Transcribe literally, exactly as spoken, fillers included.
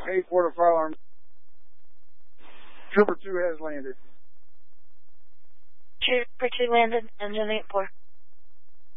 eight four to fire alarm. Trooper two has landed. Trooper two landed, engine eight four.